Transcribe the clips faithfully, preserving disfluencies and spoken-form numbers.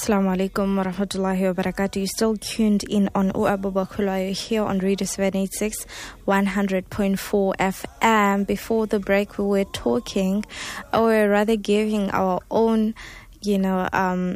Assalamu alaikum wa rahmatullahi wa barakatuh. You're still tuned in on U Abu Bakulayo here on Radio seven eighty-six, one hundred point four F M. Before the break, we were talking, or rather giving our own, you know, um,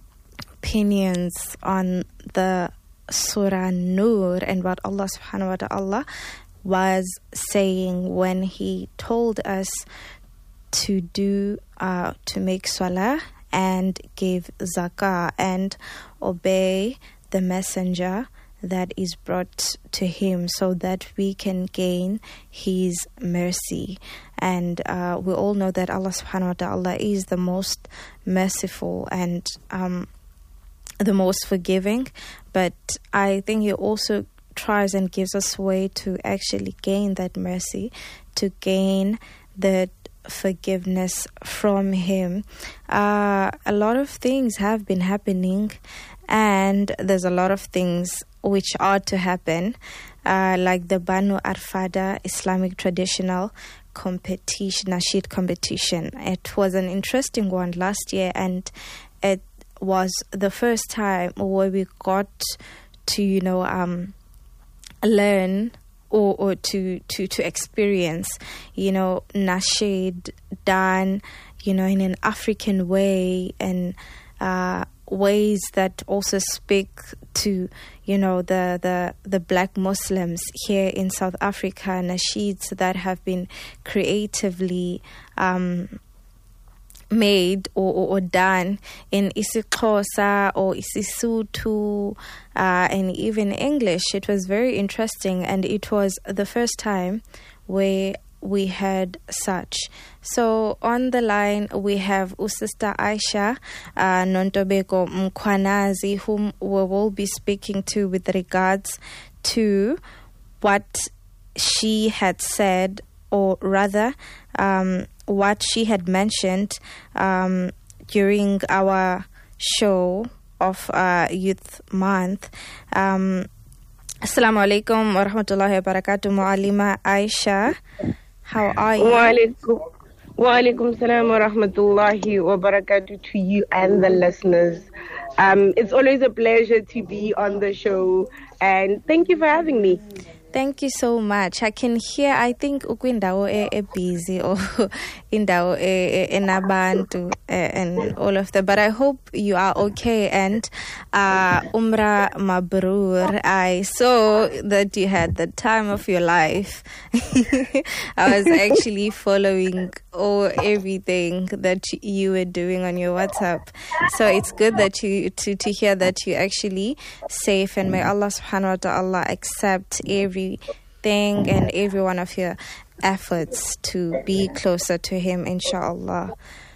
opinions on the Surah Nur and what Allah subhanahu wa ta'ala was saying when He told us to do, uh, to make salah and give zakah and obey the messenger that is brought to him so that we can gain his mercy. And uh, we all know that Allah subhanahu wa ta'ala is the most merciful and um, the most forgiving, but I think He also tries and gives us a way to actually gain that mercy, to gain the forgiveness from Him. Uh, a lot of things have been happening, and there's a lot of things which are to happen, uh, like the Banu Arfada Islamic Traditional Competition, Nasheed Competition. It was an interesting one last year, and it was the first time where we got to, you know, um, learn Or, or to, to, to experience, you know, nasheed done, you know, in an African way, and uh, ways that also speak to, you know, the, the, the Black Muslims here in South Africa, nasheeds that have been creatively um, made or, or, or done in isiXhosa or isiSotho, uh, and even English. It was very interesting, and it was the first time where we had such. So on the line we have Sister Aisha uh, Nontobeko Mkhwanazi, whom we will be speaking to with regards to what she had said, or rather um, what she had mentioned um, during our show of uh, Youth Month. Um, Assalamu alaikum wa rahmatullahi wa barakatuh, Mu'allima Aisha. How are you? Wa alaikum, wa alaikum salam wa rahmatullahi wa barakatuh to you and the listeners. Um, it's always a pleasure to be on the show, and thank you for having me. Thank you so much. I can hear, I think, ukwindawo e busy or indawo e enabantu and all of that. But I hope you are okay. And uh, Umrah Mabrur, I saw that you had the time of your life. I was actually following all everything that you were doing on your WhatsApp. So it's good that you to to hear that you're actually safe, and may Allah subhanahu wa ta'ala accept every thing and every one of your efforts to be closer to Him, inshallah.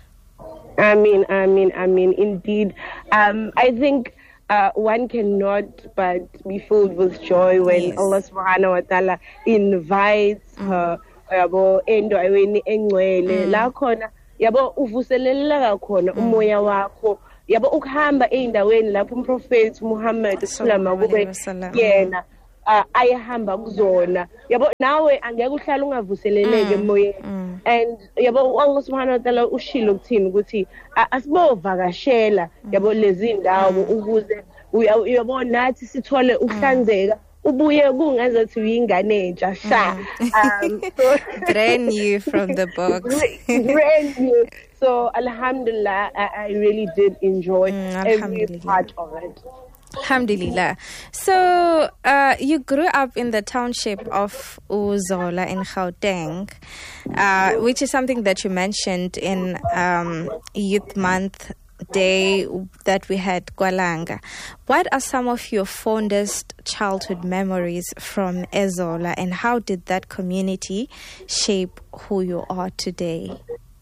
I mean, I mean, I mean, indeed. Um, I think uh, one cannot but be filled with joy when yes. Allah subhanahu wa ta'ala invites mm. her. Yabo endo aweni engcwele la khona yabo uvuselela kakhona umoya wakho, yabo ukuhamba eindaweni lapho umprofeti Muhammad sallallahu alaihi wasallam yena ayahamba kuzona, yabo nawe angeke uhlala ungavuseleleke emoyeni. And yabo Allah subhanahu wa ta'ala ushilo kuthini ukuthi asibovakashela yabo lezi ndawo ukuze uyabo nathi sithole uhlanzeka, ubuye kungazathi uyingane entsha sha. Um, so brand new from the box. Brand new. So alhamdulillah, I, I really did enjoy mm, every part of it. Alhamdulillah. So uh, you grew up in the township of Uzola in Gauteng, uh, which is something that you mentioned in um, Youth Month day that we had Gwalanga. What are some of your fondest childhood memories from Ezola, and how did that community shape who you are today?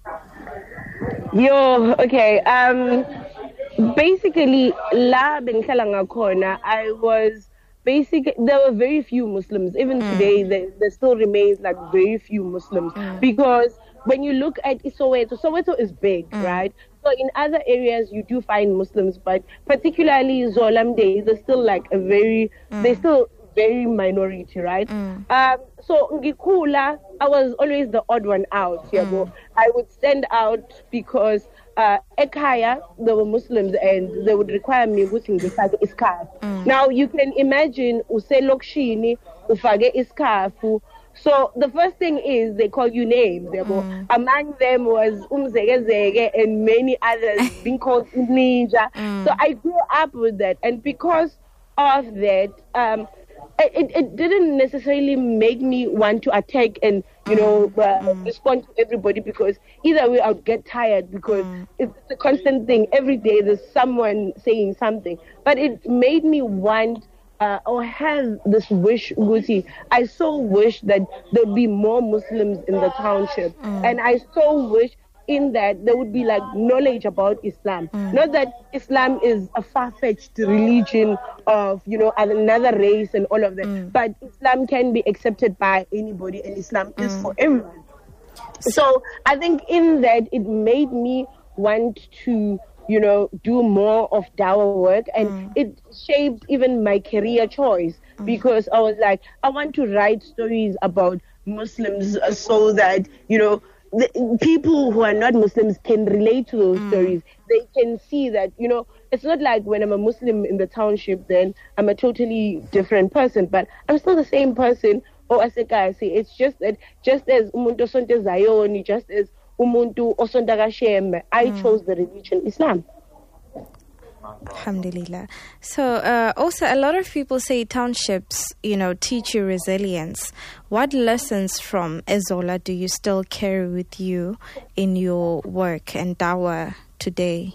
Yo, okay. Um, basically, la bengihlala ngakhona, I was basically, there were very few Muslims. Even mm. today, there, there still remains like very few Muslims mm. because when you look at Soweto, Soweto is big, mm. right? So in other areas, you do find Muslims, but particularly Zolamde, there's still like a very, mm. they're still very minority, right? Mm. Um, so Ngikula, I was always the odd one out. Mm. I would stand out because uh, ekhaya, there were Muslims, and they would require me ukuthi ngifake isikhafu. Now you can imagine uselokishini ufake isikhafu. So the first thing is they call you names. Mm. Among them was Umzegezege and many others being called Ninja. Mm. So I grew up with that, and because of that, um, it, it didn't necessarily make me want to attack and you know uh, mm. respond to everybody, because either way I would get tired, because mm. it's a constant thing. Every day there's someone saying something, but it made me want. Uh, or have this wish, Guti. I so wish that there'd be more Muslims in the township. Mm. And I so wish in that there would be like knowledge about Islam. Mm. Not that Islam is a far-fetched religion of, you know, another race and all of that. Mm. But Islam can be accepted by anybody, and Islam mm. is for everyone. So I think in that it made me want to you know, do more of dawah work, and mm. it shaped even my career choice, mm. because I was like, I want to write stories about Muslims so that, you know, the people who are not Muslims can relate to those mm. stories. They can see that, you know, it's not like when I'm a Muslim in the township, then I'm a totally different person, but I'm still the same person. Or as a guy say, it's just that, just as umuntu osonto Zayoni, just as umuntu osonto kaShem, I chose the religion Islam. Alhamdulillah. So uh, also a lot of people say townships, you know, teach you resilience. What lessons from Ezola do you still carry with you in your work and dawah today?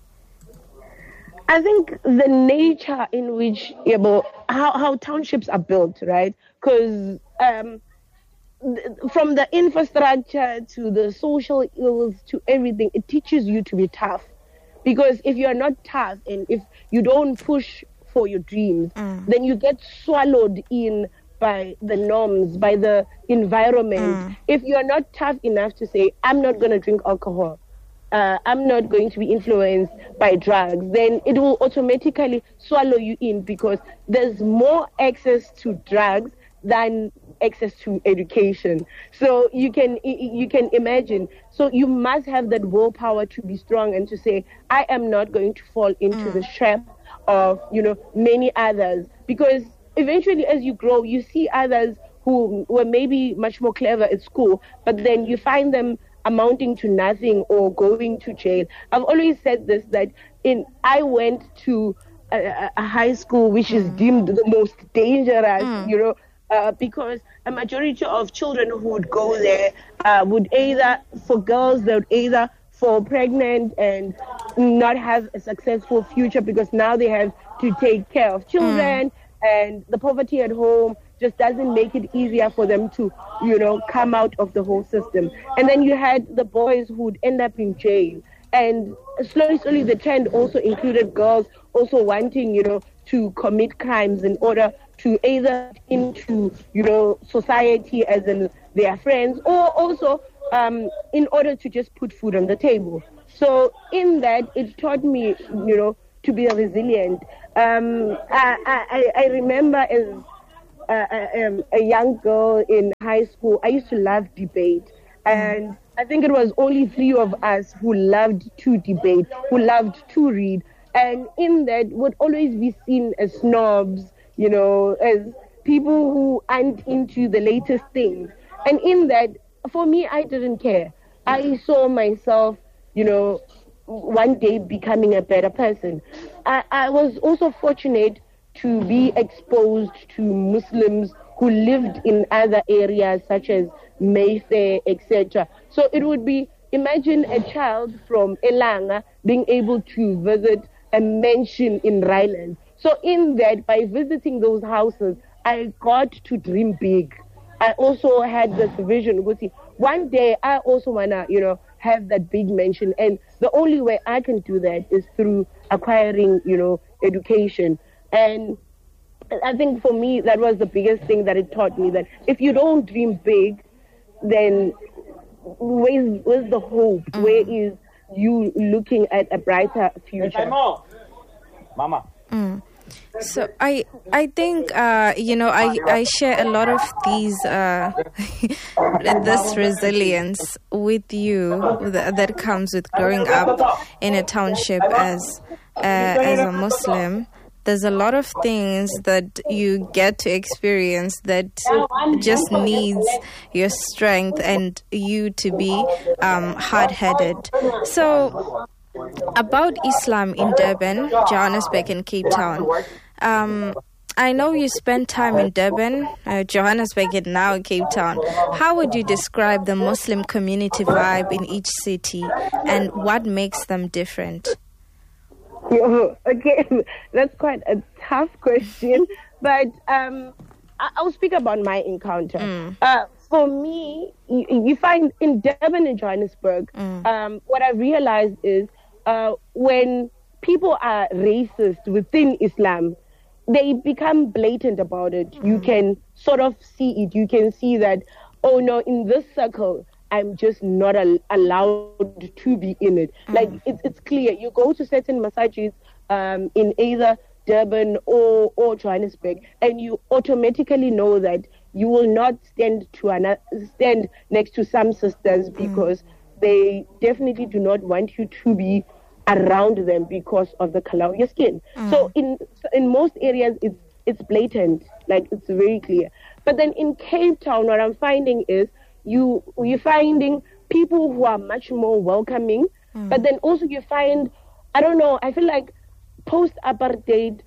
I think the nature in which, you know, how, how townships are built, right? Because um, th- from the infrastructure to the social ills to everything, it teaches you to be tough. Because if you're not tough and if you don't push for your dreams, mm. then you get swallowed in by the norms, by the environment. Mm. If you're not tough enough to say, I'm not going to drink alcohol, uh, I'm not going to be influenced by drugs, then it will automatically swallow you in, because there's more access to drugs than access to education. So you can you can imagine. So you must have that willpower to be strong and to say, I am not going to fall into mm. the trap of, you know, many others. Because eventually as you grow, you see others who were maybe much more clever at school, but then you find them amounting to nothing or going to jail. I've always said this, that in I went to a, a high school which mm. is deemed the most dangerous, mm. you know, Uh, because a majority of children who would go there uh, would either, for girls, they would either fall pregnant and not have a successful future, because now they have to take care of children, mm. and the poverty at home just doesn't make it easier for them to, you know, come out of the whole system. And then you had the boys who would end up in jail. And slowly, slowly, the trend also included girls also wanting, you know, to commit crimes in order to either into, you know, society as in their friends, or also um, in order to just put food on the table. So in that, it taught me, you know, to be resilient. Um, I, I, I remember as a, a, a young girl in high school, I used to love debate. And I think it was only three of us who loved to debate, who loved to read. And in that would always be seen as snobs, you know, as people who aren't into the latest things. And in that, for me, I didn't care. I saw myself, you know, one day becoming a better person. I, I was also fortunate to be exposed to Muslims who lived in other areas such as Mayfair, et cetera. So it would be, imagine a child from Elanga being able to visit a mansion in Ryland. So in that, by visiting those houses, I got to dream big. I also had this vision. One day, I also want to, you know, have that big mansion. And the only way I can do that is through acquiring, you know, education. And I think for me, that was the biggest thing that it taught me, that if you don't dream big, then where's, where's the hope? Mm. Where is you looking at a brighter future? Mama. Mm. So I I think uh, you know I, I share a lot of these uh, this resilience with you that, that comes with growing up in a township as uh, as a Muslim. There's a lot of things that you get to experience that just needs your strength and you to be um, hard-headed. So about Islam in Durban, Johannesburg and Cape Town. Um, I know you spent time in Durban, uh, Johannesburg and now Cape Town. How would you describe the Muslim community vibe in each city and what makes them different? Okay, that's quite a tough question, but um, I'll speak about my encounter. Mm. Uh, for me, you, you find in Durban and Johannesburg, mm. um, what I realized is uh, when people are racist within Islam, they become blatant about it. Mm. You can sort of see it. You can see that, oh no, in this circle, I'm just not al- allowed to be in it. Mm. Like, it's it's clear. You go to certain masajids um, in either Durban or, or Johannesburg, and you automatically know that you will not stand to an- stand next to some sisters because mm. they definitely do not want you to be around them because of the color of your skin. Mm. So in in most areas, it's it's blatant. Like, it's very clear. But then in Cape Town, what I'm finding is You, you're finding people who are much more welcoming, mm. but then also you find, I don't know, I feel like post-apartheid,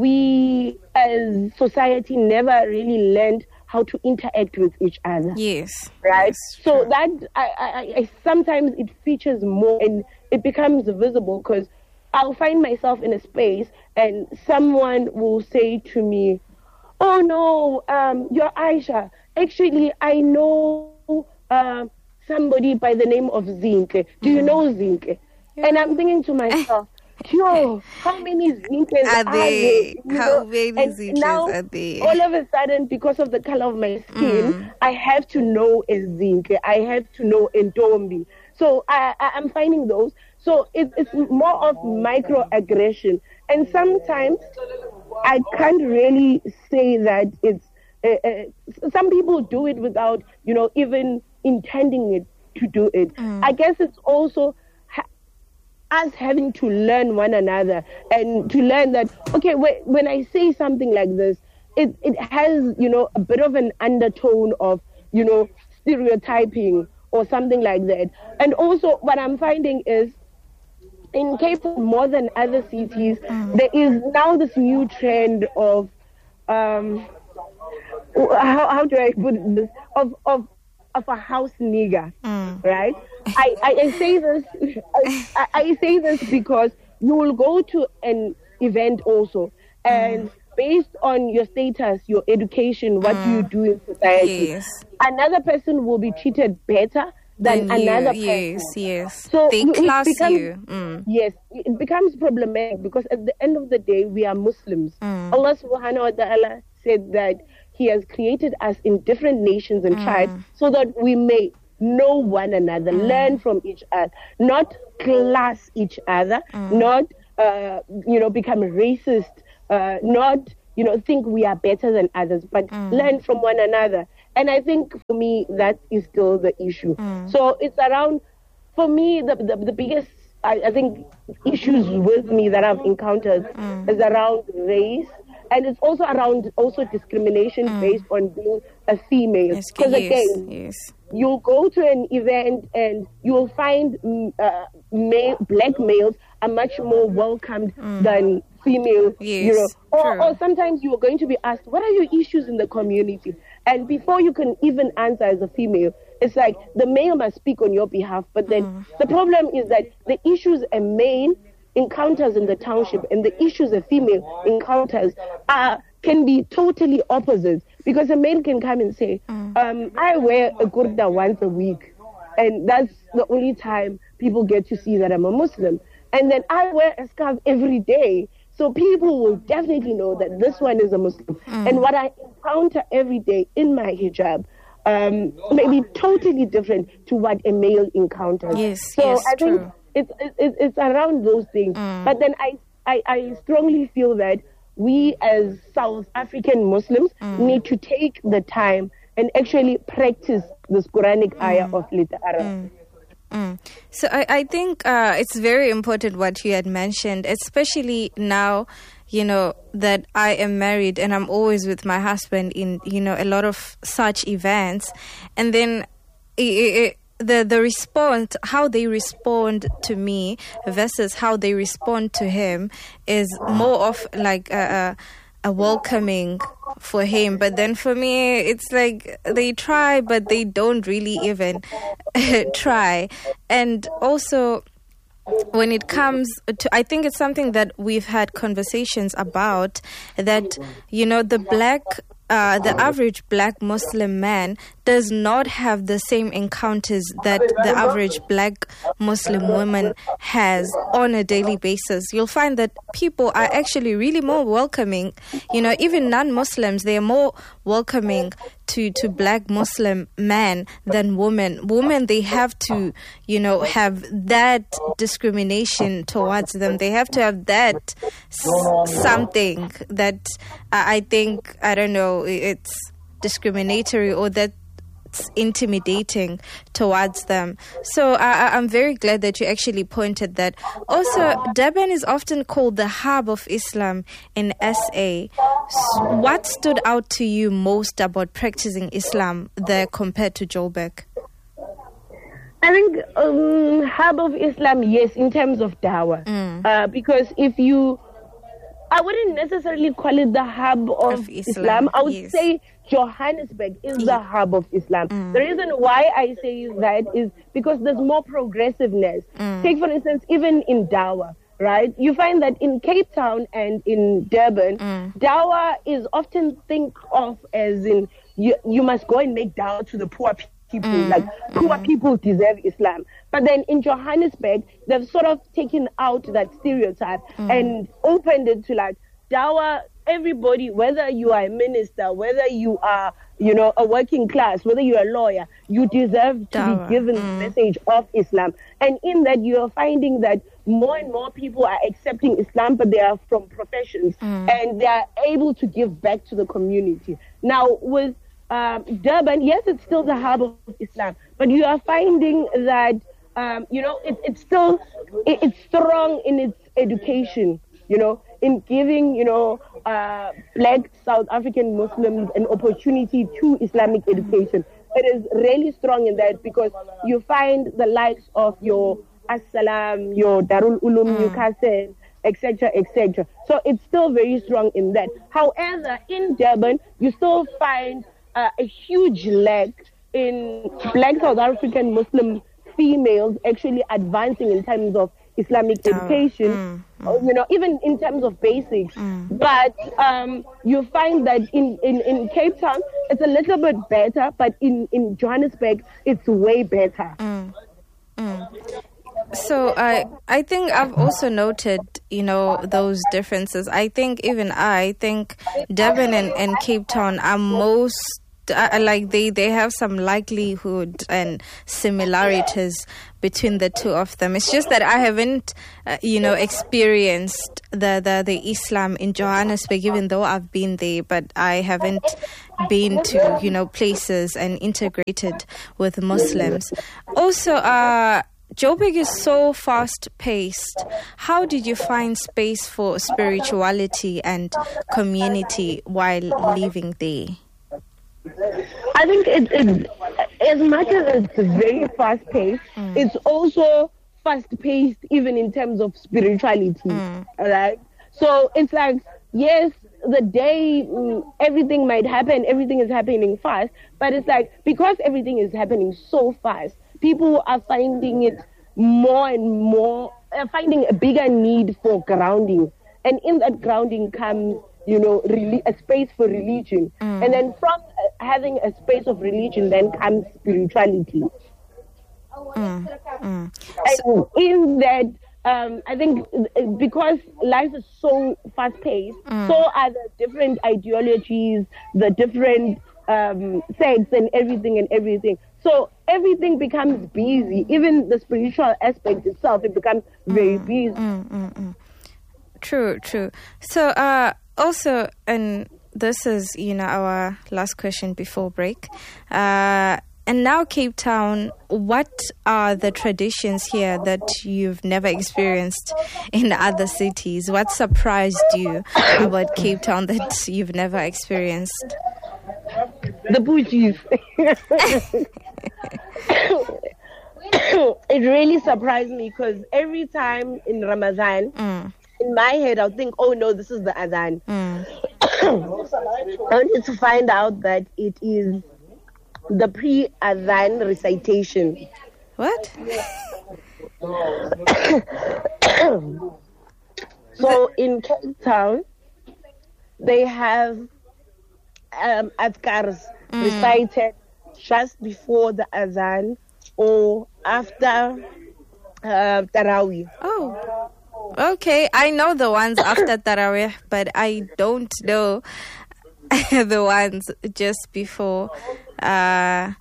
we as society never really learned how to interact with each other. Yes. Right? Yes, so that, I, I, I sometimes it features more and it becomes visible because I'll find myself in a space and someone will say to me, oh no, um, you're Aisha. Actually, I know Uh, somebody by the name of Zinke. Do you know Zinke? Yeah. And I'm thinking to myself, yo, how many Zinkes are, are there? You how know? many and Zinkes now, are there? All of a sudden, because of the color of my skin, mm. I have to know a Zinke. I have to know a Ntombi. So I, I, I'm finding those. So it, it's more of microaggression. And sometimes I can't really say that it's Uh, uh, some people do it without, you know, even intending it to do it. Mm. I guess it's also ha- us having to learn one another and to learn that, okay, wh- when I say something like this, it, it has, you know, a bit of an undertone of, you know, stereotyping or something like that. And also what I'm finding is in Cape Town, more than other cities, mm. there is now this new trend of, um, How, how do I put this? Of of of a house nigger, mm. right? I, I, I say this I, I say this because you will go to an event also, and mm. based on your status, your education, what mm. you do in society, yes. another person will be treated better than, than another you. person. Yes, yes. So they class becomes, you. Mm. Yes, it becomes problematic because at the end of the day, we are Muslims. Mm. Allah subhanahu wa ta'ala said that He has created us in different nations and mm. tribes so that we may know one another, mm. learn from each other, not class each other, mm. not, uh, you know, become racist, uh, not, you know, think we are better than others, but mm. learn from one another. And I think for me, that is still the issue. Mm. So it's around, for me, the, the, the biggest, I, I think, issues with me that I've encountered mm. is around race. And it's also around also discrimination mm. based on being a female. Because yes, again, yes. you'll go to an event and you'll find uh, male, black males are much more welcomed mm. than female. Yes, you know, or, true. or sometimes you are going to be asked, what are your issues in the community? And before you can even answer as a female, it's like the male must speak on your behalf. But then mm. the problem is that the issues a male encounters in the township and the issues a female encounters are can be totally opposite, because a male can come and say, mm. um, I wear a kurta once a week, and that's the only time people get to see that I'm a Muslim. And then I wear a scarf every day, so people will definitely know that this one is a Muslim. Mm. And what I encounter every day in my hijab um, may be totally different to what a male encounters. Yes, so yes, I think true. It's, it's it's around those things. Mm. But then I, I, I strongly feel that we as South African Muslims mm. need to take the time and actually practice this Quranic mm. ayah of litara. Mm. Mm. So I, I think uh, it's very important what you had mentioned, especially now, you know, that I am married and I'm always with my husband in, you know, a lot of such events. And then it, it, the the response, how they respond to me versus how they respond to him is more of like a, a, a welcoming for him. But then for me, it's like they try, but they don't really even try. And also, when it comes to, I think it's something that we've had conversations about, that, you know, the black, uh, the average black Muslim man does not have the same encounters that the average black Muslim woman has on a daily basis. You'll find that people are actually really more welcoming. You know, even non-Muslims, they are more welcoming to, to black Muslim men than women. Women, they have to, you know, have that discrimination towards them. They have to have that s- something that uh, I think, I don't know, it's discriminatory or that it's intimidating towards them. So I, I'm very glad that you actually pointed that. Also, Durban is often called the hub of Islam in S A. So what stood out to you most about practicing Islam there compared to Joburg? I think um, hub of Islam, yes, in terms of dawah. Mm. Uh, because if you, I wouldn't necessarily call it the hub of, of Islam. Islam. I would yes. say Johannesburg is the hub of Islam. Mm. The reason why I say that is because there's more progressiveness. Mm. Take, for instance, even in Dawah, right? You find that in Cape Town and in Durban, mm. Dawah is often think of as in, you, you must go and make Dawah to the poor people. Mm. Like, poor mm. people deserve Islam. But then in Johannesburg, they've sort of taken out that stereotype mm. and opened it to like, Dawah, everybody, whether you are a minister, whether you are, you know, a working class, whether you're a lawyer, you deserve to Dawah. be given mm. the message of Islam. And in that, you are finding that more and more people are accepting Islam, but they are from professions mm. and they are able to give back to the community. Now, with um, Durban, yes, it's still the hub of Islam, but you are finding that, um, you know, it, it's still, it, it's strong in its education, you know, in giving, you know, uh, black South African Muslims an opportunity to Islamic education. It is really strong in that because you find the likes of your As-Salam, your Darul Ulum, mm. Newcastle, et cetera, et cetera. So it's still very strong in that. However, in Durban, you still find uh, a huge lack in black South African Muslim females actually advancing in terms of Islamic oh. education, mm. Mm. you know, even in terms of basics. Mm. But um, you find that in, in, in Cape Town, it's a little bit better, but in, in Johannesburg, it's way better. Mm. Mm. So I I think I've also noted, you know, those differences. I think even I think Durban and, and Cape Town are most Uh, like they, they have some likelihood and similarities between the two of them. It's just that I haven't, uh, you know, experienced the, the, the Islam in Johannesburg, even though I've been there, but I haven't been to, you know, places and integrated with Muslims. Also, uh, Joburg is so fast-paced. How did you find space for spirituality and community while living there? I think it, it, as much as it's very fast-paced, mm. it's also fast-paced even in terms of spirituality, mm. right? So it's like, yes, the day mm, everything might happen, everything is happening fast, but it's like, because everything is happening so fast, people are finding it more and more, uh, finding a bigger need for grounding. And in that grounding comes, you know, really a space for religion. Mm. And then from uh, having a space of religion, then comes spirituality. Mm. Mm. And in that, um, I think because life is so fast-paced, mm. so are the different ideologies, the different um, sects and everything and everything. So everything becomes busy. Even the spiritual aspect itself, it becomes very mm. busy. Mm, mm, mm. True, true. So, uh, also, and this is, you know, our last question before break. Uh, and now Cape Town, what are the traditions here that you've never experienced in other cities? What surprised you about Cape Town that you've never experienced? The bougies. It really surprised me because every time in Ramadan, mm. in my head, I'll think, oh no, this is the Adhan. Mm. I wanted to find out that it is the pre-Adhan recitation. What? So in Cape Town, they have um, adhkars mm. recited just before the Adhan or after uh, Taraweeh. Oh, okay. I know the ones after Taraweeh, but I don't know the ones just before. Uh,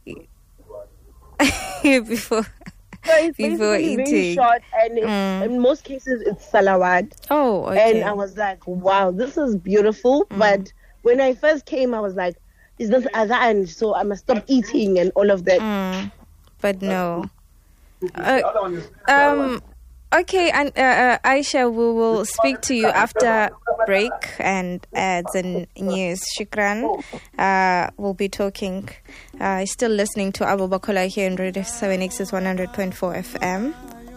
before. So it's before eating. Very short, and it, mm. in most cases it's salawat. Oh, okay. And I was like, wow, this is beautiful. Mm. But when I first came, I was like, is this Adhan? So I must stop eating and all of that. Mm. But no. Uh, um. Okay, and uh, uh, Aisha, we will speak to you after break and ads and news. Shukran. Uh, we'll be talking. Uh, still listening to Abu Bakula here in Radio seven X one hundred point four F M.